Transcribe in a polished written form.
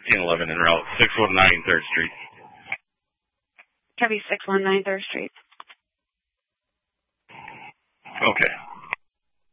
1811 en route, 619 3rd Street. Copy 619 3rd Street. Okay.